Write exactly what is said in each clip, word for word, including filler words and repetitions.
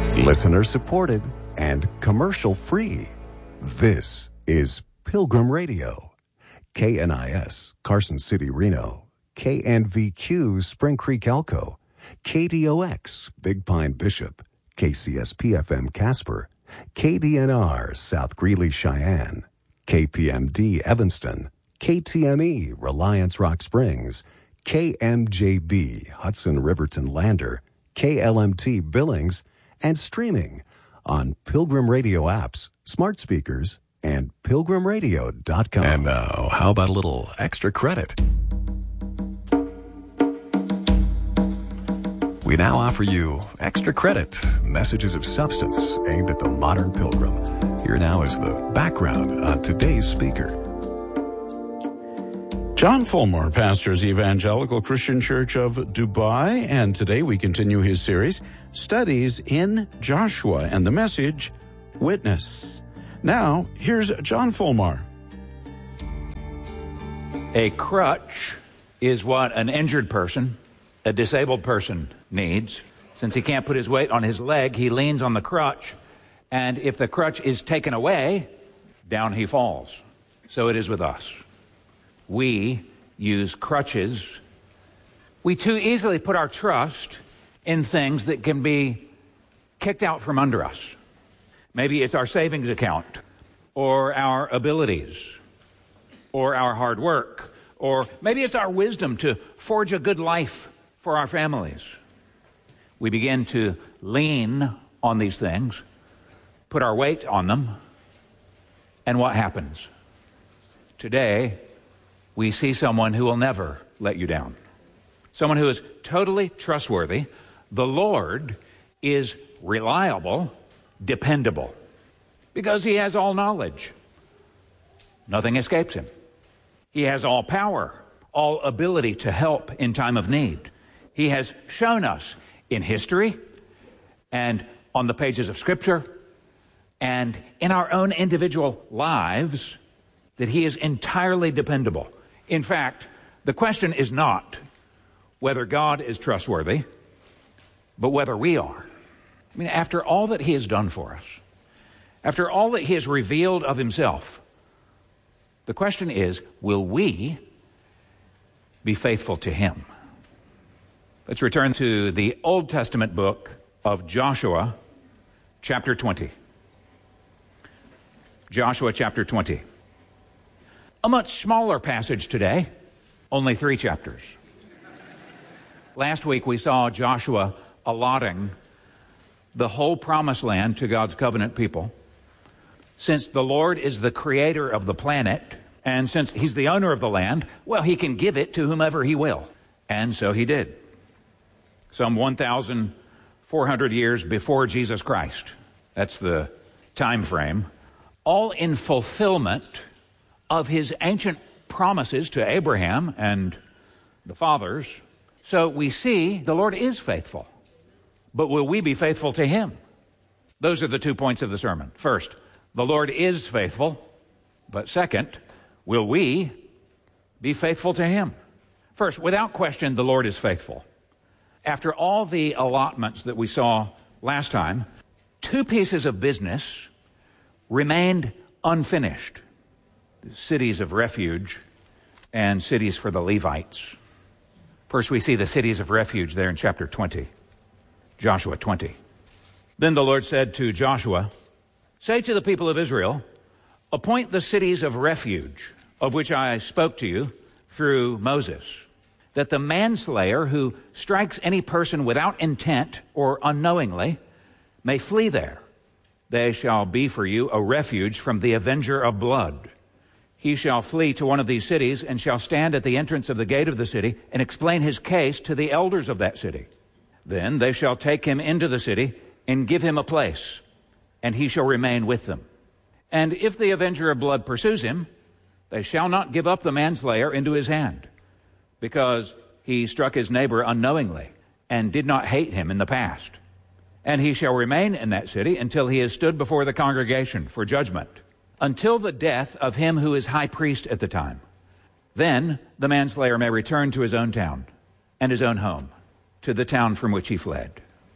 Listener supported and commercial free. This is Pilgrim Radio. K N I S, Carson City, Reno. K N V Q, Spring Creek, Elko. K D O X, Big Pine, Bishop. K C S P F M, Casper. K D N R, South Greeley, Cheyenne. K P M D, Evanston. K T M E, Reliance, Rock Springs. K M J B, Hudson, Riverton, Lander. K L M T, Billings. And streaming on Pilgrim Radio apps, smart speakers, and pilgrim radio dot com. And now, how about a little extra credit? We now offer you Extra Credit, messages of substance aimed at the modern pilgrim. Here now is the background on today's speaker. John Fulmore pastors Evangelical Christian Church of Dubai, and today we continue his series, Studies in Joshua, and the message, Witness. Now, here's John Fulmore. A crutch is what an injured person, a disabled person, needs. Since he can't put his weight on his leg, he leans on the crutch, and if the crutch is taken away, down he falls. So it is with us. We use crutches. We too easily put our trust in things that can be kicked out from under us. Maybe it's our savings account, or our abilities, or our hard work, or maybe it's our wisdom to forge a good life for our families. We begin to lean on these things, put our weight on them, and what happens? Today, we see someone who will never let you down. Someone who is totally trustworthy. The Lord is reliable, dependable, because he has all knowledge. Nothing escapes him. He has all power, all ability to help in time of need. He has shown us in history and on the pages of Scripture and in our own individual lives that he is entirely dependable. In fact, the question is not whether God is trustworthy, but whether we are. I mean, after all that he has done for us, after all that he has revealed of himself, the question is, will we be faithful to him? Let's return to the Old Testament book of Joshua, chapter twenty. Joshua chapter twenty. A much smaller passage today, only three chapters. Last week we saw Joshua allotting the whole promised land to God's covenant people. Since the Lord is the creator of the planet, and since he's the owner of the land, well, he can give it to whomever he will. And so he did. Some one thousand four hundred years before Jesus Christ. That's the time frame. All in fulfillment of his ancient promises to Abraham and the fathers. So we see the Lord is faithful. But will we be faithful to him? Those are the two points of the sermon. First, the Lord is faithful. But second, will we be faithful to him? First, without question, the Lord is faithful. After all the allotments that we saw last time, two pieces of business remained unfinished. The cities of refuge and cities for the Levites. First, we see the cities of refuge there in chapter twenty, Joshua twenty. Then the Lord said to Joshua, "Say to the people of Israel, appoint the cities of refuge, of which I spoke to you through Moses, that the manslayer who strikes any person without intent or unknowingly may flee there. They shall be for you a refuge from the avenger of blood. He shall flee to one of these cities and shall stand at the entrance of the gate of the city and explain his case to the elders of that city. Then they shall take him into the city and give him a place, and he shall remain with them. And if the avenger of blood pursues him, they shall not give up the manslayer into his hand, because he struck his neighbor unknowingly and did not hate him in the past. And he shall remain in that city until he has stood before the congregation for judgment, until the death of him who is high priest at the time. Then the manslayer may return to his own town and his own home, to the town from which he fled."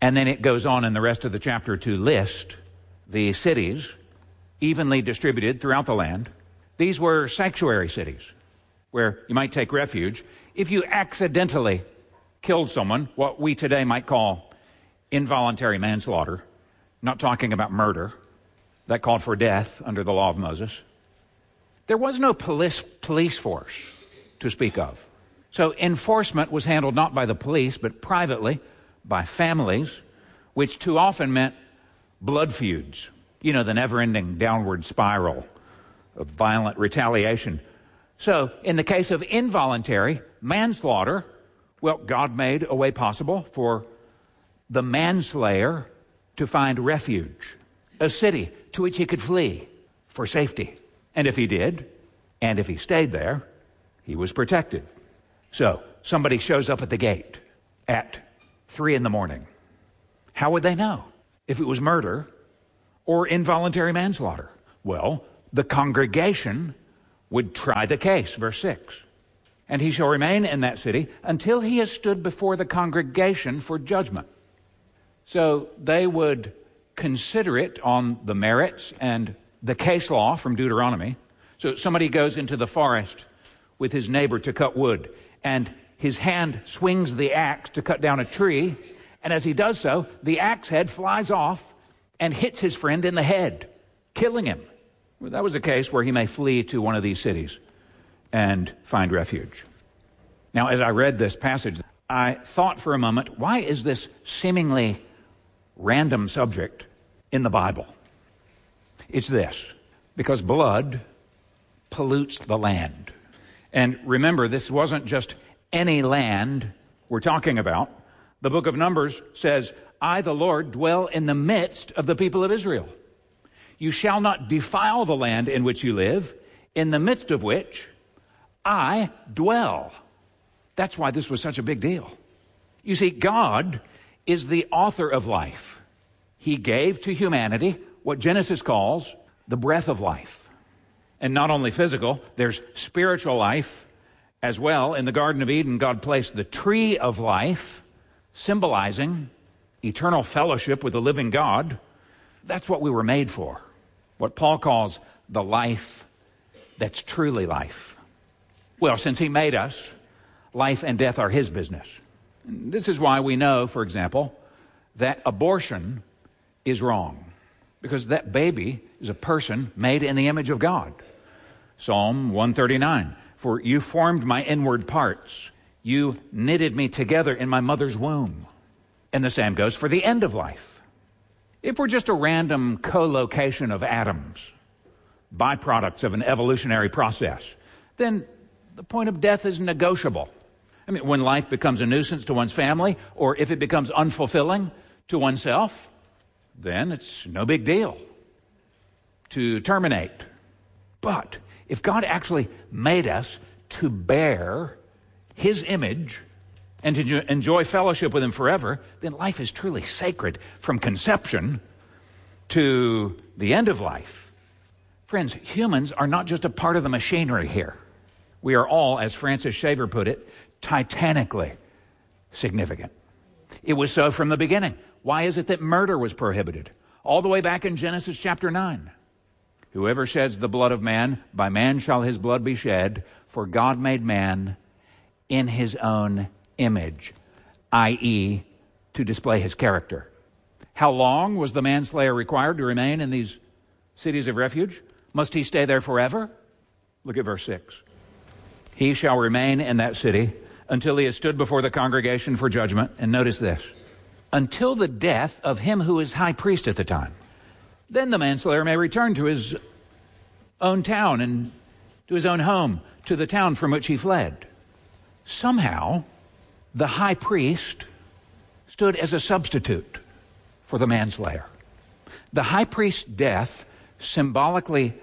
And then it goes on in the rest of the chapter to list the cities evenly distributed throughout the land. These were sanctuary cities where you might take refuge if you accidentally killed someone, what we today might call involuntary manslaughter. Not talking about murder. That called for death under the law of Moses. There was no police, police force to speak of. So enforcement was handled not by the police, but privately by families, which too often meant blood feuds. You know, the never-ending downward spiral of violent retaliation. So in the case of involuntary manslaughter, well, God made a way possible for the manslayer to find refuge, a city to which he could flee for safety. And if he did, and if he stayed there, he was protected. So somebody shows up at the gate at three in the morning. How would they know if it was murder or involuntary manslaughter? Well, the congregation would try the case, verse six. And he shall remain in that city until he has stood before the congregation for judgment. So they would consider it on the merits and the case law from Deuteronomy. So somebody goes into the forest with his neighbor to cut wood, and his hand swings the axe to cut down a tree, and as he does so, the axe head flies off and hits his friend in the head, killing him. Well, that was a case where he may flee to one of these cities and find refuge. Now, as I read this passage, I thought for a moment, why is this seemingly random subject in the Bible? It's this: because blood pollutes the land. And remember, this wasn't just any land we're talking about. The book of Numbers says, I, the Lord, dwell in the midst of the people of Israel. You shall not defile the land in which you live, in the midst of which I dwell. That's why this was such a big deal. You see, God is the author of life. He gave to humanity what Genesis calls the breath of life. And not only physical, there's spiritual life as well. In the Garden of Eden, God placed the tree of life, symbolizing eternal fellowship with the living God. That's what we were made for. What Paul calls the life that's truly life. Well, since he made us, life and death are his business. And this is why we know, for example, that abortion is wrong. Because that baby is a person made in the image of God. Psalm one thirty-nine, for you formed my inward parts. You knitted me together in my mother's womb. And the same goes for the end of life. If we're just a random co-location of atoms, byproducts of an evolutionary process, then the point of death is negotiable. I mean, when life becomes a nuisance to one's family, or if it becomes unfulfilling to oneself, then it's no big deal to terminate. But if God actually made us to bear his image and to enjoy fellowship with him forever, then life is truly sacred from conception to the end of life. Friends, humans are not just a part of the machinery here. We are all, as Francis Schaeffer put it, titanically significant. It was so from the beginning. Why is it that murder was prohibited? All the way back in Genesis chapter nine. Whoever sheds the blood of man, by man shall his blood be shed, for God made man in his own image, that is, to display his character. How long was the manslayer required to remain in these cities of refuge? Must he stay there forever? Look at verse six. He shall remain in that city until he has stood before the congregation for judgment. And notice this: until the death of him who is high priest at the time. Then the manslayer may return to his own town and to his own home, to the town from which he fled. Somehow, the high priest stood as a substitute for the manslayer. The high priest's death symbolically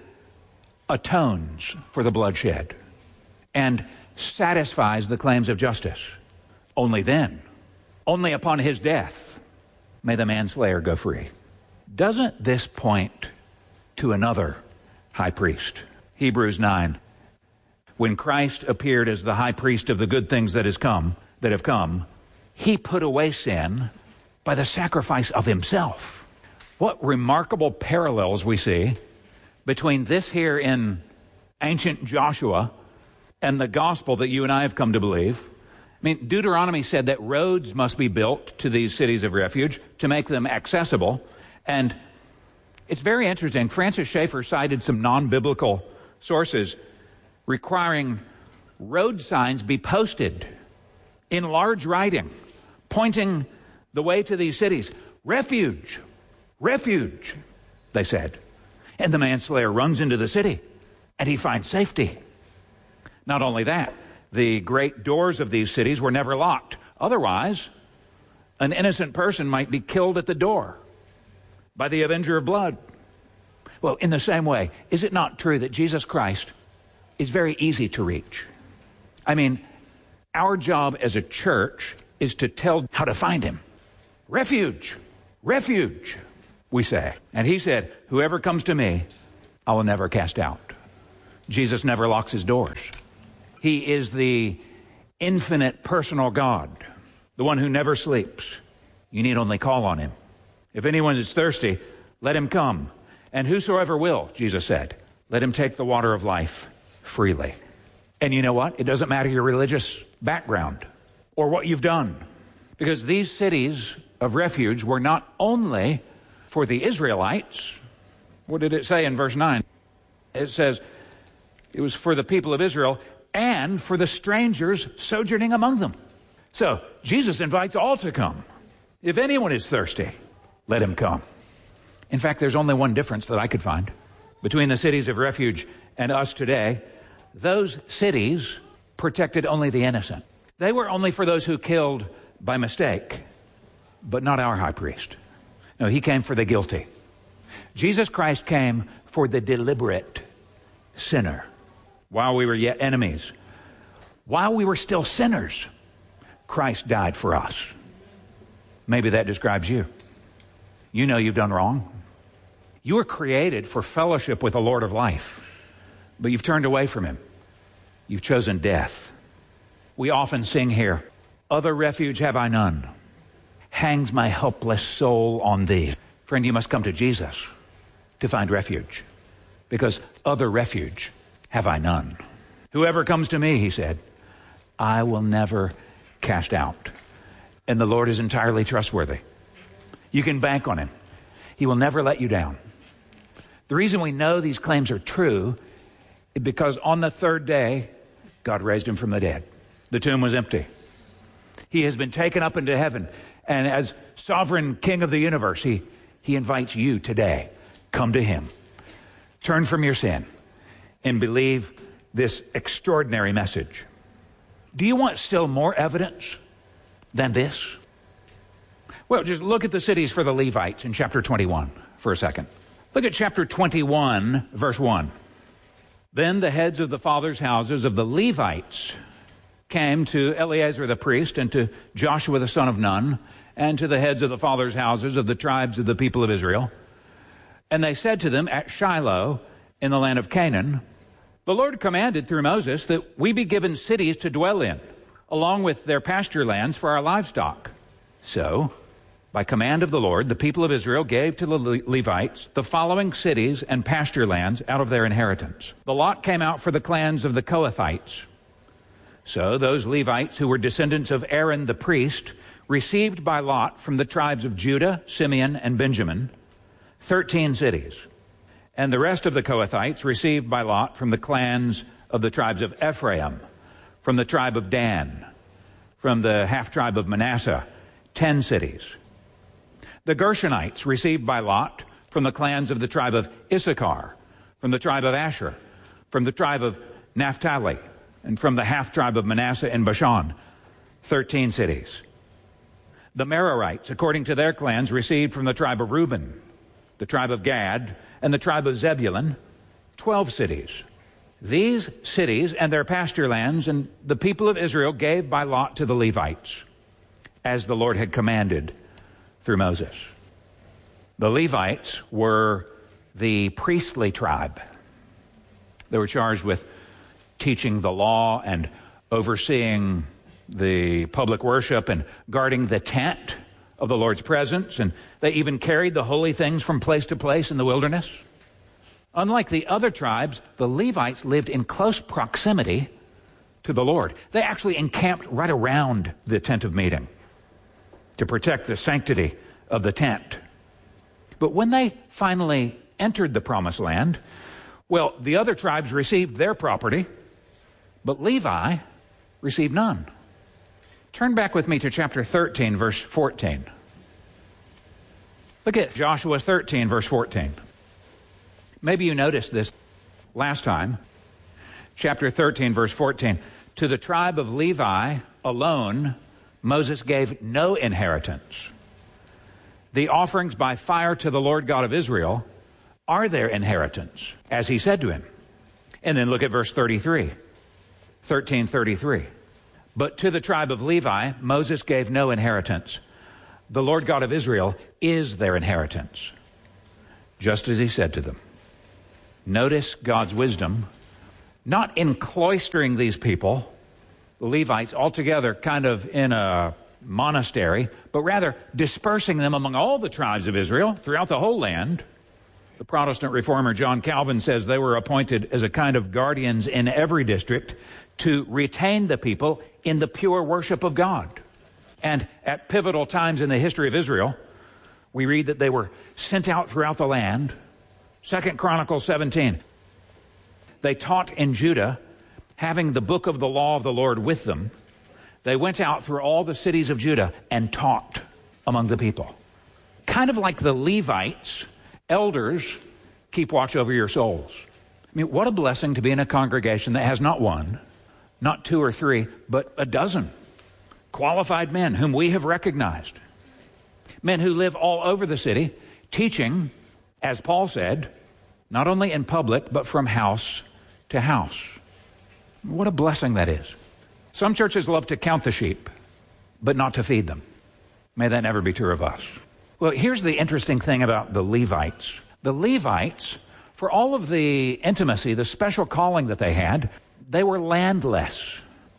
atones for the bloodshed and satisfies the claims of justice. Only then, only upon his death, may the manslayer go free. Doesn't this point to another high priest? Hebrews nine. When Christ appeared as the high priest of the good things that has come, that have come, he put away sin by the sacrifice of himself. What remarkable parallels we see between this here in ancient Joshua and the gospel that you and I have come to believe. I mean, Deuteronomy said that roads must be built to these cities of refuge to make them accessible. And it's very interesting. Francis Schaeffer cited some non-biblical sources requiring road signs be posted in large writing, pointing the way to these cities. Refuge, refuge, they said. And the manslayer runs into the city, and he finds safety. Not only that, the great doors of these cities were never locked. Otherwise, an innocent person might be killed at the door by the avenger of blood. Well, in the same way, is it not true that Jesus Christ is very easy to reach? I mean, our job as a church is to tell how to find him. Refuge, refuge, we say. And he said, whoever comes to me, I will never cast out. Jesus never locks his doors. He is the infinite personal God, the one who never sleeps. You need only call on him. If anyone is thirsty, let him come. And whosoever will, Jesus said, let him take the water of life freely. And you know what? It doesn't matter your religious background or what you've done, because these cities of refuge were not only for the Israelites. What did it say in verse nine? It says it was for the people of Israel and for the strangers sojourning among them. So Jesus invites all to come. If anyone is thirsty, let him come. In fact, there's only one difference that I could find between the cities of refuge and us today. Those cities protected only the innocent. They were only for those who killed by mistake, but not our high priest. No, he came for the guilty. Jesus Christ came for the deliberate sinner. While we were yet enemies, while we were still sinners, Christ died for us. Maybe that describes you. You know you've done wrong. You were created for fellowship with the Lord of life, but you've turned away from him. You've chosen death. We often sing here, other refuge have I none. Hangs my helpless soul on thee. Friend, you must come to Jesus to find refuge, because other refuge have I none. Whoever comes to me, he said, I will never cast out. And the Lord is entirely trustworthy. You can bank on him. He will never let you down. The reason we know these claims are true is because on the third day, God raised him from the dead. The tomb was empty. He has been taken up into heaven. And as sovereign king of the universe, he, he invites you today. Come to him. Turn from your sin and believe this extraordinary message. Do you want still more evidence than this? Well, just look at the cities for the Levites in chapter twenty-one for a second. Look at chapter twenty-one, verse one. Then the heads of the fathers' houses of the Levites came to Eleazar the priest and to Joshua the son of Nun and to the heads of the fathers' houses of the tribes of the people of Israel. And they said to them at Shiloh in the land of Canaan, the Lord commanded through Moses that we be given cities to dwell in, along with their pasture lands for our livestock. So, by command of the Lord, the people of Israel gave to the Le- Levites the following cities and pasture lands out of their inheritance. The lot came out for the clans of the Kohathites. So those Levites who were descendants of Aaron the priest received by lot from the tribes of Judah, Simeon, and Benjamin thirteen cities. And the rest of the Kohathites received by lot from the clans of the tribes of Ephraim, from the tribe of Dan, from the half-tribe of Manasseh, ten cities. The Gershonites received by lot from the clans of the tribe of Issachar, from the tribe of Asher, from the tribe of Naphtali, and from the half-tribe of Manasseh and Bashan, thirteen cities. The Merarites, according to their clans, received from the tribe of Reuben, the tribe of Gad, and the tribe of Zebulun, twelve cities. These cities and their pasture lands and the people of Israel gave by lot to the Levites, as the Lord had commanded through Moses. The Levites were the priestly tribe. They were charged with teaching the law and overseeing the public worship and guarding the tent of the Lord's presence, and they even carried the holy things from place to place in the wilderness. Unlike the other tribes, the Levites lived in close proximity to the Lord. They actually encamped right around the tent of meeting to protect the sanctity of the tent. But when they finally entered the promised land, well, the other tribes received their property, but Levi received none. Turn back with me to chapter thirteen, verse fourteen. Look at Joshua thirteen, verse fourteen. Maybe you noticed this last time. Chapter thirteen, verse fourteen. To the tribe of Levi alone, Moses gave no inheritance. The offerings by fire to the Lord God of Israel are their inheritance, as he said to him. And then look at verse thirty-three. thirteen thirty-three. But to the tribe of Levi, Moses gave no inheritance. The Lord God of Israel is their inheritance, just as he said to them. Notice God's wisdom, not in cloistering these people, the Levites, altogether kind of in a monastery, but rather dispersing them among all the tribes of Israel throughout the whole land. The Protestant reformer John Calvin says they were appointed as a kind of guardians in every district to retain the people in the pure worship of God. And at pivotal times in the history of Israel, we read that they were sent out throughout the land. Second Chronicles seventeen. They taught in Judah, having the book of the law of the Lord with them. They went out through all the cities of Judah and taught among the people. Kind of like the Levites, elders keep watch over your souls. I mean, what a blessing to be in a congregation that has not one, not two or three, but a dozen qualified men whom we have recognized. Men who live all over the city, teaching, as Paul said, not only in public, but from house to house. What a blessing that is. Some churches love to count the sheep, but not to feed them. May that never be true of us. Well, here's the interesting thing about the Levites. The Levites, for all of the intimacy, the special calling that they had, they were landless.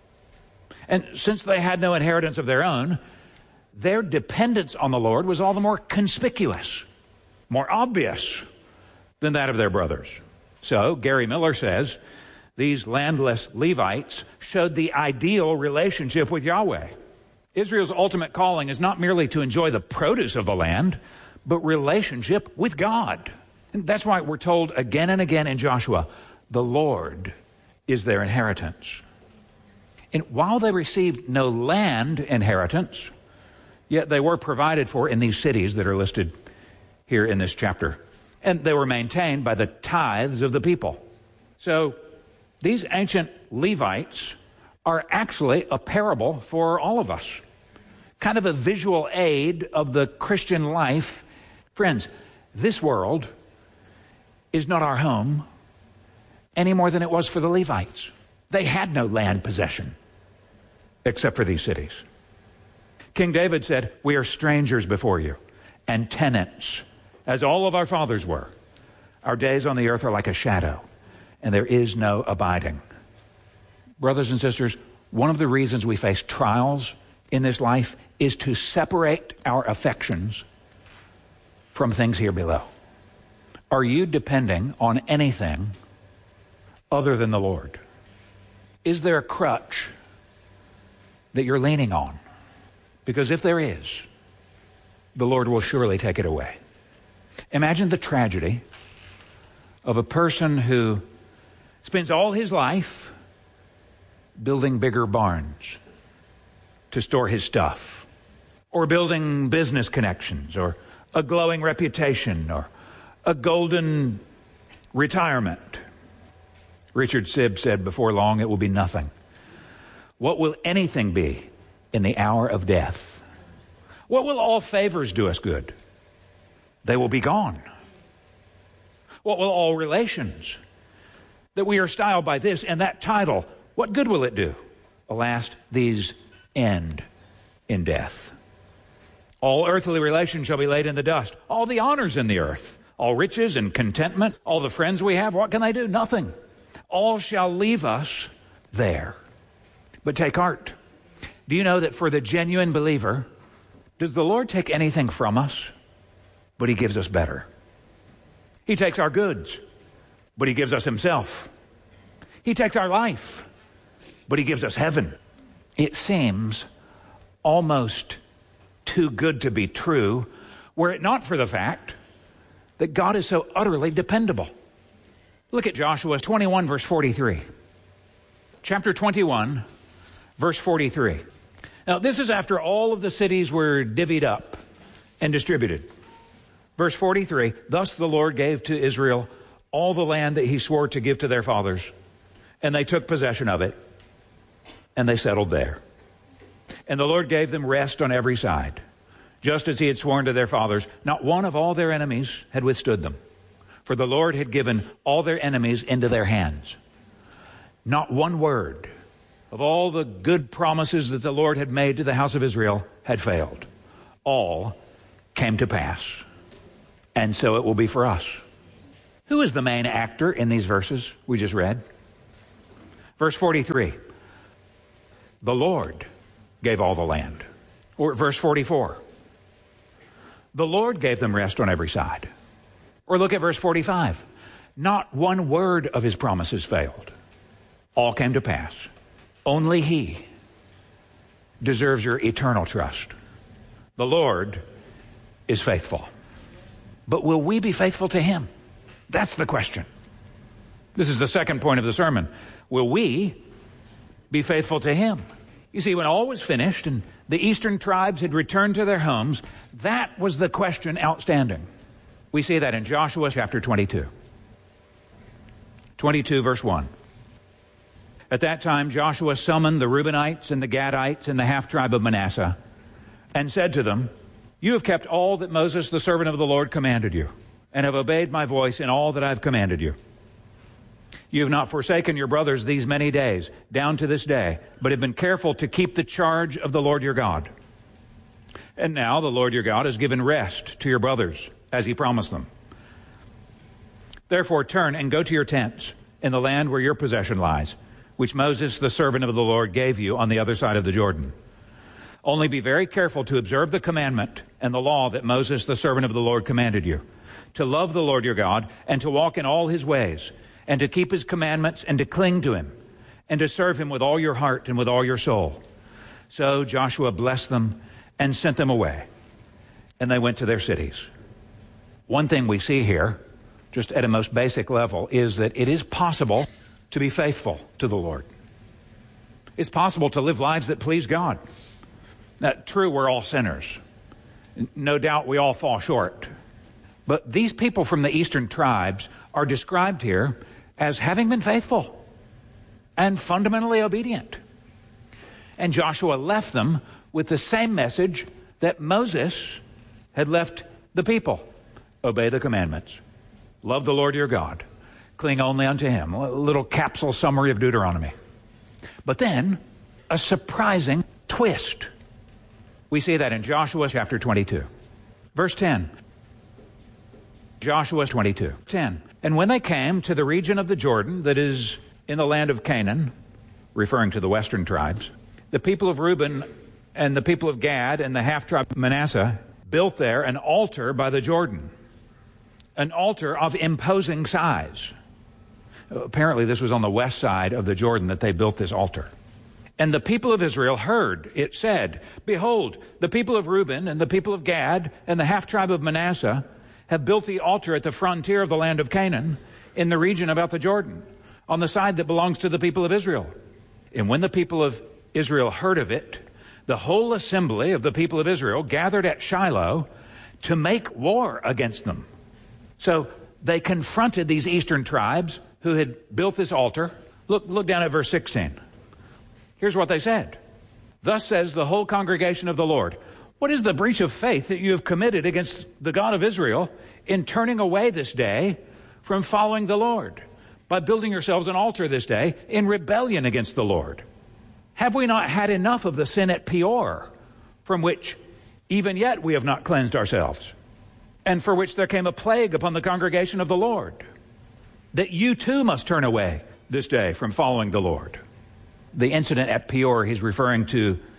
And since they had no inheritance of their own, their dependence on the Lord was all the more conspicuous, more obvious than that of their brothers. So, Gary Miller says, these landless Levites showed the ideal relationship with Yahweh. Israel's ultimate calling is not merely to enjoy the produce of the land, but relationship with God. And that's why we're told again and again in Joshua, the Lord is their inheritance. And while they received no land inheritance, yet they were provided for in these cities that are listed here in this chapter. And they were maintained by the tithes of the people. So these ancient Levites are actually a parable for all of us. Kind of a visual aid of the Christian life. Friends, this world is not our home any more than it was for the Levites. They had no land possession except for these cities. King David said, "We are strangers before you and tenants, as all of our fathers were. Our days on the earth are like a shadow, and there is no abiding." Brothers and sisters, one of the reasons we face trials in this life is to separate our affections from things here below. Are you depending on anything other than the Lord? Is there a crutch that you're leaning on? Because if there is, the Lord will surely take it away. Imagine the tragedy of a person who spends all his life building bigger barns to store his stuff, or building business connections, or a glowing reputation, or a golden retirement. Richard Sibb said, "Before long it will be nothing. What will anything be in the hour of death? What will all favors do us good? They will be gone. What will all relations that we are styled by this and that title, what good will it do? Alas, these end in death. All earthly relations shall be laid in the dust. All the honors in the earth, all riches and contentment, all the friends we have, what can they do? Nothing. All shall leave us there. But take heart. Do you know that for the genuine believer, Does the Lord take anything from us? But he gives us better. He takes our goods, but he gives us himself. He takes our life, but he gives us heaven. It seems almost too good to be true, were it not for the fact that God is so utterly dependable. Look at Joshua twenty-one, verse forty-three. Chapter twenty-one, verse forty-three. Now, this is after all of the cities were divvied up and distributed. Verse forty-three, thus the Lord gave to Israel all the land that he swore to give to their fathers, and they took possession of it, and they settled there. And the Lord gave them rest on every side, just as he had sworn to their fathers. Not one of all their enemies had withstood them, for the Lord had given all their enemies into their hands. Not one word of all the good promises that the Lord had made to the house of Israel had failed. All came to pass. And so it will be for us. Who is the main actor in these verses we just read? Verse forty-three. The Lord gave all the land. Or verse forty-four. The Lord gave them rest on every side. Or look at verse forty-five. Not one word of his promises failed. All came to pass. Only he deserves your eternal trust. The Lord is faithful. But will we be faithful to him? That's the question. This is the second point of the sermon. Will we be faithful to him? You see, when all was finished and the eastern tribes had returned to their homes, that was the question outstanding. We see that in Joshua chapter twenty-two. twenty-two verse one. At that time Joshua summoned the Reubenites and the Gadites and the half-tribe of Manasseh and said to them, you have kept all that Moses, the servant of the Lord, commanded you, and have obeyed my voice in all that I have commanded you. You have not forsaken your brothers these many days, down to this day, but have been careful to keep the charge of the Lord your God. And now the Lord your God has given rest to your brothers, as he promised them. Therefore turn and go to your tents in the land where your possession lies, which Moses, the servant of the Lord, gave you on the other side of the Jordan. Only be very careful to observe the commandment and the law that Moses, the servant of the Lord, commanded you, to love the Lord your God and to walk in all his ways, and to keep his commandments and to cling to him, and to serve him with all your heart and with all your soul. So Joshua blessed them and sent them away, and they went to their cities. One thing we see here, just at a most basic level, is that it is possible to be faithful to the Lord. It's possible to live lives that please God. Now, true, we're all sinners. No doubt we all fall short. But these people from the eastern tribes are described here as having been faithful and fundamentally obedient. And Joshua left them with the same message that Moses had left the people. Obey the commandments. Love the Lord your God. Cling only unto him. A little capsule summary of Deuteronomy. But then, a surprising twist. We see that in Joshua chapter twenty-two. Verse ten. Joshua twenty-two, ten. And when they came to the region of the Jordan that is in the land of Canaan, referring to the western tribes, the people of Reuben and the people of Gad and the half-tribe of Manasseh built there an altar by the Jordan, an altar of imposing size. Apparently this was on the west side of the Jordan that they built this altar. And the people of Israel heard it said, behold, the people of Reuben and the people of Gad and the half-tribe of Manasseh have built the altar at the frontier of the land of Canaan in the region about the Jordan, on the side that belongs to the people of Israel. And when the people of Israel heard of it, the whole assembly of the people of Israel gathered at Shiloh to make war against them. So they confronted these eastern tribes who had built this altar. Look, look down at verse sixteen. Here's what they said. Thus says the whole congregation of the Lord, what is the breach of faith that you have committed against the God of Israel in turning away this day from following the Lord, by building yourselves an altar this day in rebellion against the Lord? Have we not had enough of the sin at Peor, from which even yet we have not cleansed ourselves, and for which there came a plague upon the congregation of the Lord, that you too must turn away this day from following the Lord? The incident at Peor he's referring to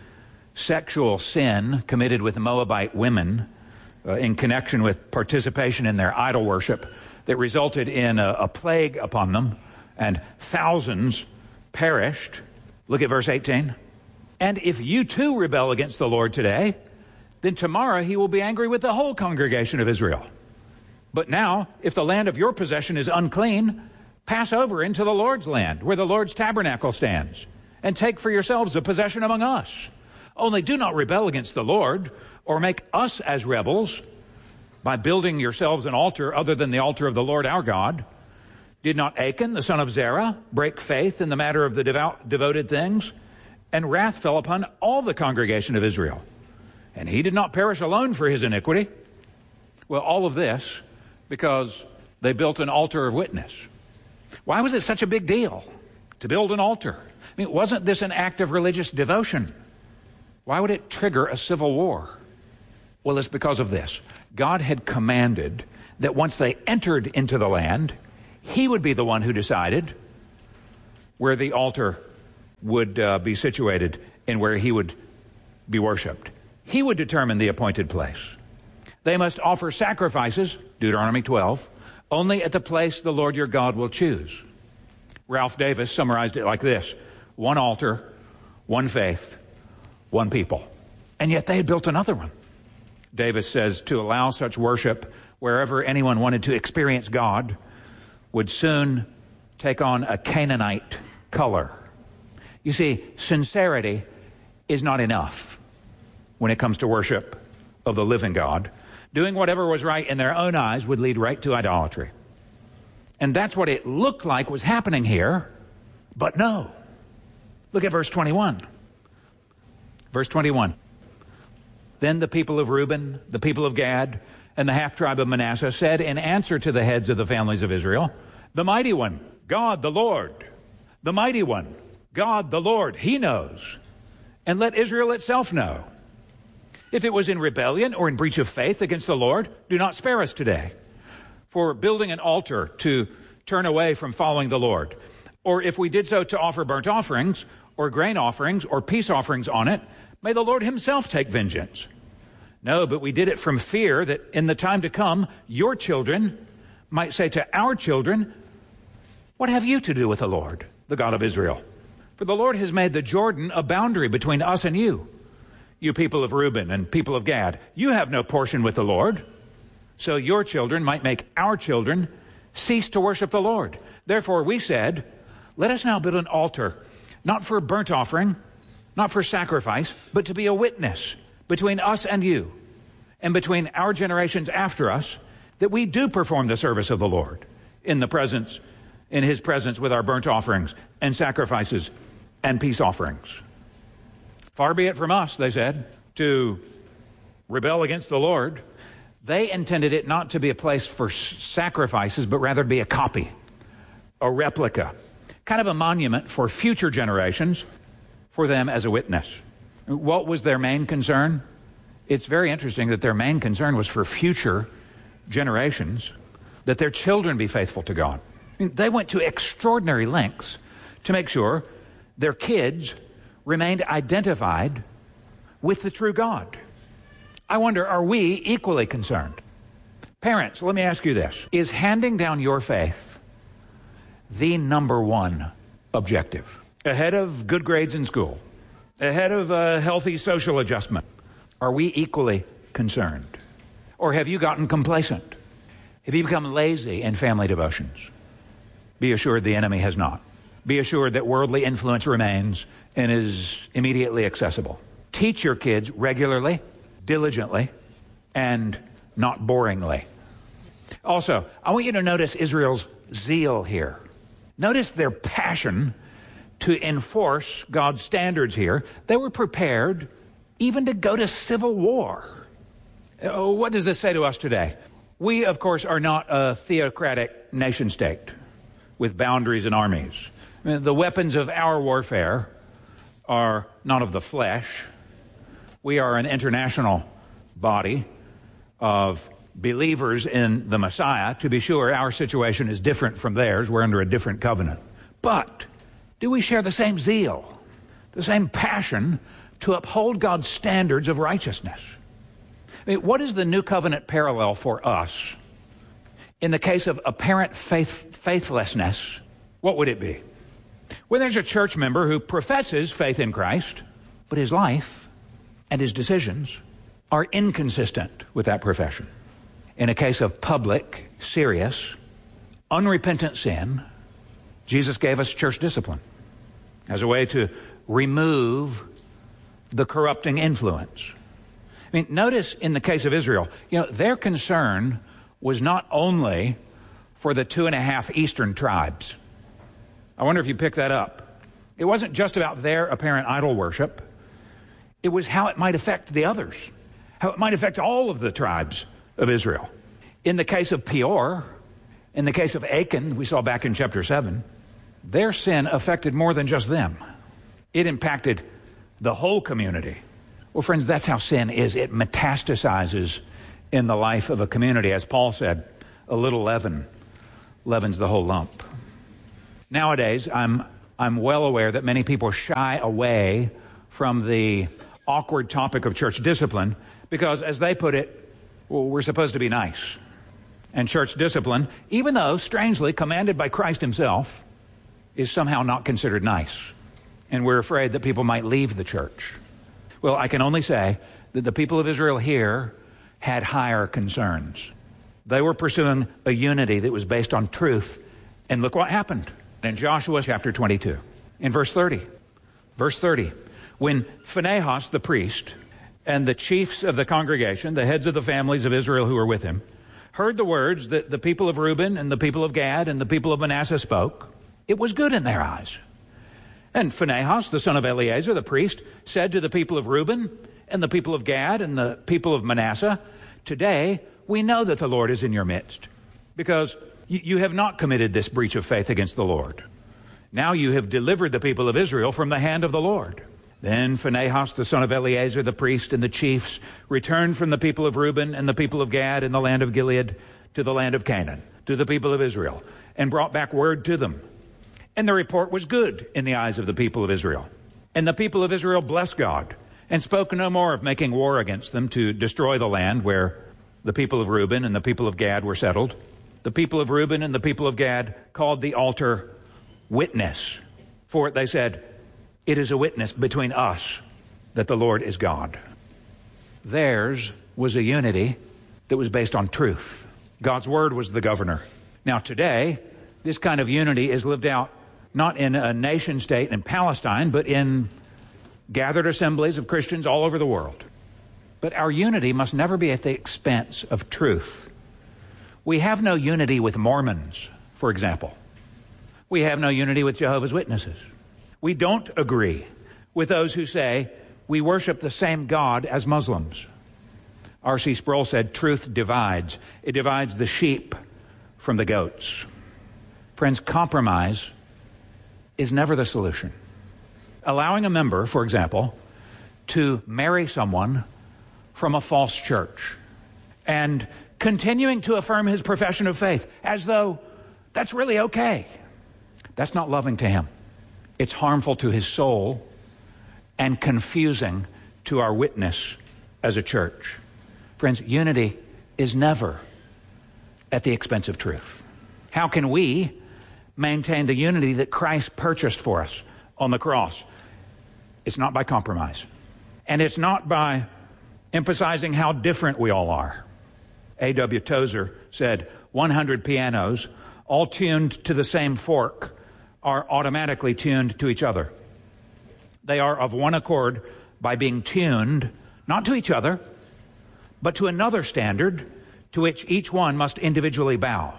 sexual sin committed with Moabite women uh, in connection with participation in their idol worship that resulted in a, a plague upon them, and thousands perished. Look at verse eighteen. And if you too rebel against the Lord today, then tomorrow he will be angry with the whole congregation of Israel. But now, if the land of your possession is unclean, pass over into the Lord's land, where the Lord's tabernacle stands, and take for yourselves a possession among us. Only do not rebel against the Lord, or make us as rebels, by building yourselves an altar other than the altar of the Lord our God. Did not Achan, the son of Zerah, break faith in the matter of the devout, devoted things? And wrath fell upon all the congregation of Israel. And he did not perish alone for his iniquity. Well, all of this because they built an altar of witness. Why was it such a big deal to build an altar? I mean, wasn't this an act of religious devotion? Why would it trigger a civil war? Well, it's because of this. God had commanded that once they entered into the land, he would be the one who decided where the altar would uh, be situated and where he would be worshipped. He would determine the appointed place. They must offer sacrifices, Deuteronomy twelve, only at the place the Lord your God will choose. Ralph Davis summarized it like this: one altar, one faith, one people. And yet they had built another one. Davis says to allow such worship wherever anyone wanted to experience God would soon take on a Canaanite color. You see, sincerity is not enough when it comes to worship of the living God. Doing whatever was right in their own eyes would lead right to idolatry. And that's what it looked like was happening here, but no. Look at verse twenty-one. Verse twenty-one. Then the people of Reuben, the people of Gad, and the half-tribe of Manasseh said in answer to the heads of the families of Israel, the mighty one, God the Lord, the mighty one, God the Lord, he knows, and let Israel itself know. If it was in rebellion or in breach of faith against the Lord, do not spare us today for building an altar to turn away from following the Lord. Or if we did so to offer burnt offerings or grain offerings or peace offerings on it, may the Lord himself take vengeance. No, but we did it from fear that in the time to come, your children might say to our children, what have you to do with the Lord, the God of Israel? For the Lord has made the Jordan a boundary between us and you. You people of Reuben and people of Gad, you have no portion with the Lord. So your children might make our children cease to worship the Lord. Therefore we said, let us now build an altar, not for burnt offering, not for sacrifice, but to be a witness between us and you, and between our generations after us, that we do perform the service of the Lord in the presence, in his presence with our burnt offerings and sacrifices and peace offerings. Far be it from us, they said, to rebel against the Lord. They intended it not to be a place for sacrifices, but rather to be a copy, a replica, kind of a monument for future generations, for them as a witness. What was their main concern? It's very interesting that their main concern was for future generations, that their children be faithful to God. I mean, they went to extraordinary lengths to make sure their kids remained identified with the true God. I wonder, are we equally concerned? Parents, let me ask you this. Is handing down your faith the number one objective? Ahead of good grades in school, ahead of a healthy social adjustment, are we equally concerned? Or have you gotten complacent? Have you become lazy in family devotions? Be assured the enemy has not. Be assured that worldly influence remains and is immediately accessible. Teach your kids regularly, diligently, and not boringly. Also, I want you to notice Israel's zeal here. Notice their passion to enforce God's standards here. They were prepared even to go to civil war. Oh, what does this say to us today? We, of course, are not a theocratic nation state with boundaries and armies. I mean, the weapons of our warfare are not of the flesh. We are an international body of believers in the Messiah. To be sure, our situation is different from theirs. We're under a different covenant. But do we share the same zeal, the same passion to uphold God's standards of righteousness. I mean, what is the New Covenant parallel for us in the case of apparent faith, faithlessness? What would it be? When there's a church member who professes faith in Christ, but his life and his decisions are inconsistent with that profession. In a case of public, serious, unrepentant sin, Jesus gave us church discipline as a way to remove the corrupting influence. I mean, notice in the case of Israel, you know, their concern was not only for the two and a half eastern tribes. I wonder if you pick that up. It wasn't just about their apparent idol worship. It was how it might affect the others, how it might affect all of the tribes of Israel. In the case of Peor, in the case of Achan, we saw back in chapter seven, their sin affected more than just them. It impacted the whole community. Well, friends, that's how sin is. It metastasizes in the life of a community. As Paul said, a little leaven leavens the whole lump. Nowadays, I'm I'm well aware that many people shy away from the awkward topic of church discipline because, as they put it, well, we're supposed to be nice. And church discipline, even though strangely commanded by Christ himself, is somehow not considered nice. And we're afraid that people might leave the church. Well, I can only say that the people of Israel here had higher concerns. They were pursuing a unity that was based on truth. And look what happened in Joshua chapter twenty-two, in verse thirty. Verse thirty, when Phinehas the priest and the chiefs of the congregation, the heads of the families of Israel who were with him, heard the words that the people of Reuben and the people of Gad and the people of Manasseh spoke, it was good in their eyes. And Phinehas, the son of Eleazar, the priest, said to the people of Reuben and the people of Gad and the people of Manasseh, today we know that the Lord is in your midst, because you have not committed this breach of faith against the Lord. Now you have delivered the people of Israel from the hand of the Lord. Then Phinehas, the son of Eleazar, the priest, and the chiefs returned from the people of Reuben and the people of Gad in the land of Gilead to the land of Canaan, to the people of Israel, and brought back word to them. And the report was good in the eyes of the people of Israel. And the people of Israel blessed God and spoke no more of making war against them to destroy the land where the people of Reuben and the people of Gad were settled. The people of Reuben and the people of Gad called the altar Witness. For it, they said, it is a witness between us that the Lord is God. Theirs was a unity that was based on truth. God's word was the governor. Now today, this kind of unity is lived out not in a nation state in Palestine, but in gathered assemblies of Christians all over the world. But our unity must never be at the expense of truth. We have no unity with Mormons, for example. We have no unity with Jehovah's Witnesses. We don't agree with those who say we worship the same God as Muslims. R C Sproul said, truth divides. It divides the sheep from the goats. Friends, compromise is never the solution. Allowing a member, for example, to marry someone from a false church and continuing to affirm his profession of faith as though that's really okay, that's not loving to him. It's harmful to his soul and confusing to our witness as a church. Friends, unity is never at the expense of truth. How can we maintain the unity that Christ purchased for us on the cross? It's not by compromise. And it's not by emphasizing how different we all are. A W Tozer said, one hundred pianos, all tuned to the same fork, are automatically tuned to each other. They are of one accord by being tuned, not to each other, but to another standard to which each one must individually bow.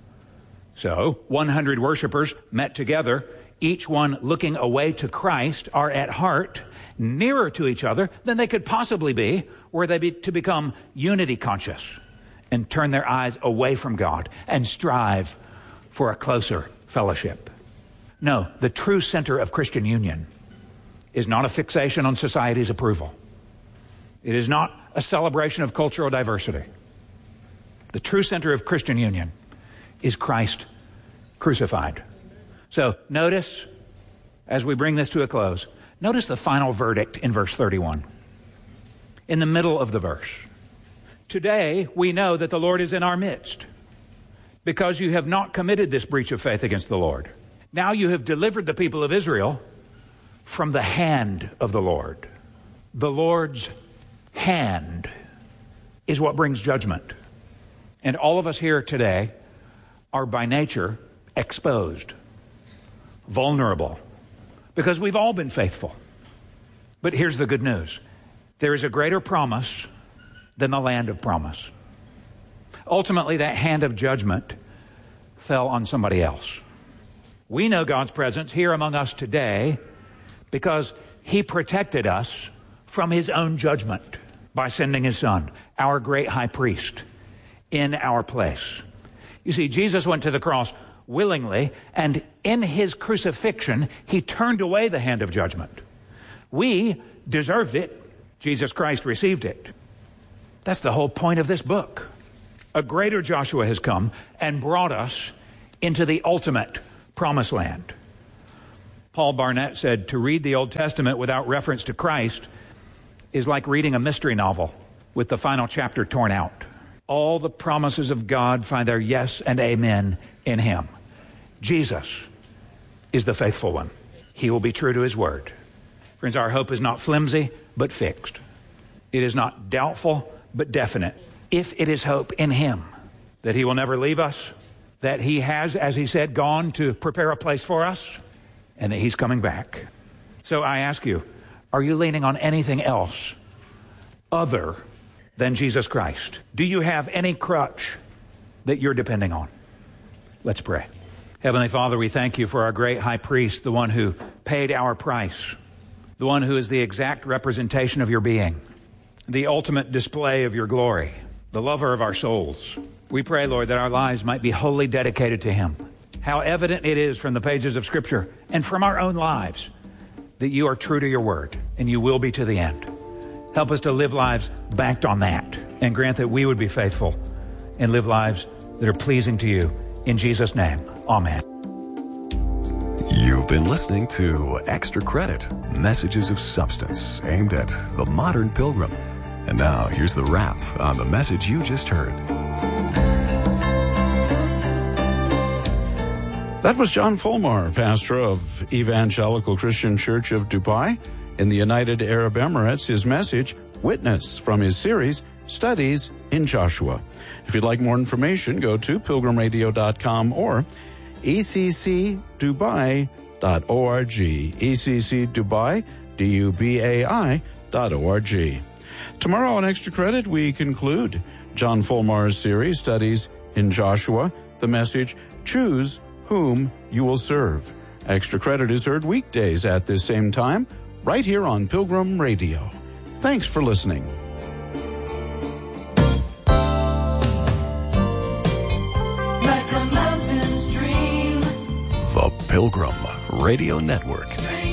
So, one hundred worshipers met together, each one looking away to Christ, are at heart nearer to each other than they could possibly be were they be to become unity conscious and turn their eyes away from God and strive for a closer fellowship. No, the true center of Christian union is not a fixation on society's approval. It is not a celebration of cultural diversity. The true center of Christian union is Christ crucified. So notice, as we bring this to a close, Notice the final verdict in verse thirty-one. In the middle of the verse. Today we know that the Lord is in our midst, because you have not committed this breach of faith against the Lord. Now you have delivered the people of Israel from the hand of the Lord. The Lord's hand is what brings judgment. And all of us here today are by nature exposed, vulnerable, because we've all been faithful. But here's the good news. There is a greater promise than the land of promise. Ultimately, that hand of judgment fell on somebody else. We know God's presence here among us today because He protected us from His own judgment by sending His Son, our great high priest, in our place. You see, Jesus went to the cross willingly, and in His crucifixion, He turned away the hand of judgment. We deserved it. Jesus Christ received it. That's the whole point of this book. A greater Joshua has come and brought us into the ultimate promised land. Paul Barnett said, to read the Old Testament without reference to Christ is like reading a mystery novel with the final chapter torn out. All the promises of God find their yes and amen in Him. Jesus is the faithful one. He will be true to His word. Friends, our hope is not flimsy, but fixed. It is not doubtful, but definite. If it is hope in Him, that He will never leave us, that He has, as He said, gone to prepare a place for us, and that He's coming back. So I ask you, are you leaning on anything else other than Jesus Christ? Do you have any crutch that you're depending on? Let's pray. Heavenly Father, we thank You for our great high priest, the one who paid our price, the one who is the exact representation of Your being, the ultimate display of Your glory, the lover of our souls. We pray, Lord, that our lives might be wholly dedicated to Him. How evident it is from the pages of Scripture and from our own lives that You are true to Your word and You will be to the end. Help us to live lives backed on that, and grant that we would be faithful and live lives that are pleasing to You. In Jesus' name, amen. You've been listening to Extra Credit, Messages of Substance, aimed at the modern pilgrim. And now, here's the wrap on the message you just heard. That was John Fulmar, pastor of Evangelical Christian Church of Dubai in the United Arab Emirates. His message, Witness, from his series, Studies in Joshua. If you'd like more information, go to pilgrim radio dot com or e c c dubai dot org. E C C Dubai, D U B A I dot O R G. Tomorrow on Extra Credit, we conclude John Fulmar's series, Studies in Joshua, the message, Choose Whom You Will Serve. Extra Credit is heard weekdays at this same time, right here on Pilgrim Radio. Thanks for listening. The Pilgrim Radio Network.